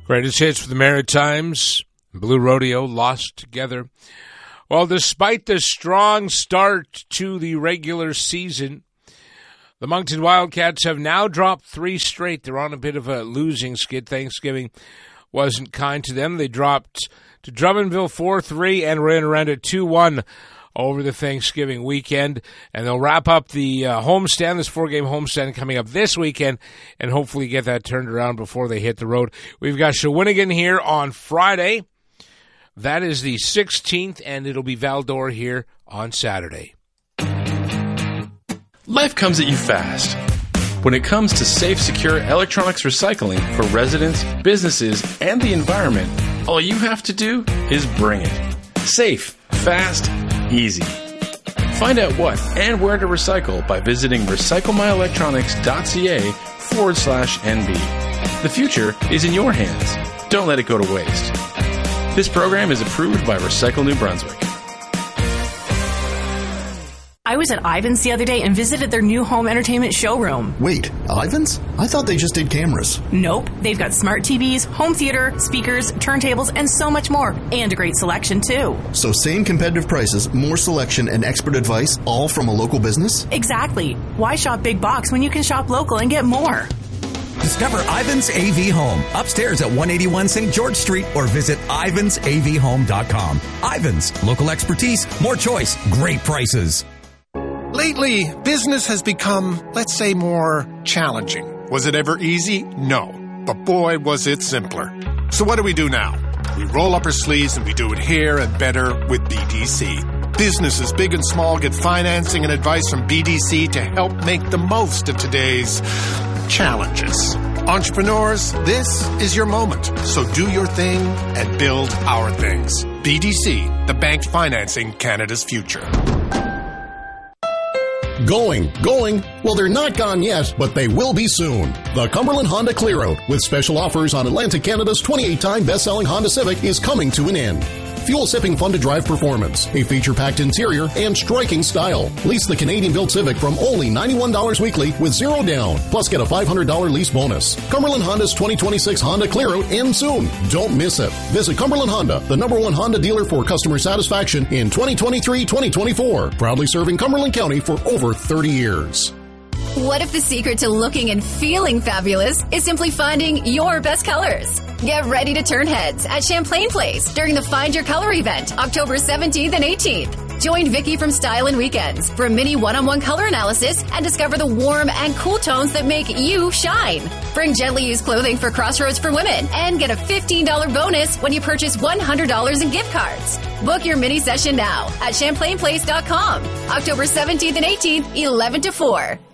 Greatest hits for the Maritimes. Blue Rodeo lost together. Well, despite the strong start to the regular season, the Moncton Wildcats have now dropped 3 straight. They're on a bit of a losing skid. Thanksgiving wasn't kind to them. They dropped to Drummondville 4-3 and ran around at 2-1 over the Thanksgiving weekend. And they'll wrap up the homestand, this 4-game homestand coming up this weekend, and hopefully get that turned around before they hit the road. We've got Shawinigan here on Friday. That is the 16th, and it'll be Val-d'Or here on Saturday. Life comes at you fast. When it comes to safe, secure electronics recycling for residents, businesses, and the environment, all you have to do is bring it. Safe, fast, easy. Find out what and where to recycle by visiting recyclemyelectronics.ca/NB. The future is in your hands. Don't let it go to waste. This program is approved by Recycle New Brunswick. I was at Ivan's the other day and visited their new home entertainment showroom. Wait, Ivan's? I thought they just did cameras. Nope. They've got smart TVs, home theater, speakers, turntables, and so much more. And a great selection, too. So same competitive prices, more selection, and expert advice, all from a local business? Exactly. Why shop big box when you can shop local and get more? Discover Ivan's AV Home upstairs at 181 St. George Street or visit ivansavhome.com. Ivan's, local expertise, more choice, great prices. Lately, business has become, let's say, more challenging. Was it ever easy? No. But boy, was it simpler. So what do we do now? We roll up our sleeves and we do it here and better with BDC. Businesses big and small get financing and advice from BDC to help make the most of today's challenges. Entrepreneurs, this is your moment. So do your thing and build our things. BDC, the bank financing Canada's future. Going. Well, they're not gone yet, but they will be soon. The Cumberland Honda Clear-Out, with special offers on Atlantic Canada's 28-time best-selling Honda Civic, is coming to an end. Fuel-sipping, fun-to-drive performance, a feature-packed interior, and striking style. Lease the Canadian-built Civic from only $91 weekly with zero down, plus get a $500 lease bonus. Cumberland Honda's 2026 Honda Clear-Out ends soon. Don't miss it. Visit Cumberland Honda, the #1 Honda dealer for customer satisfaction in 2023-2024. Proudly serving Cumberland County for over 30 years. What if the secret to looking and feeling fabulous is simply finding your best colors? Get ready to turn heads at Champlain Place during the Find Your Color event, October 17th and 18th. Join Vicky from Style and Weekends for a mini one-on-one color analysis and discover the warm and cool tones that make you shine. Bring gently used clothing for Crossroads for women and get a $15 bonus when you purchase $100 in gift cards. Book your mini session now at ChamplainPlace.com. October 17th and 18th, 11 to 4.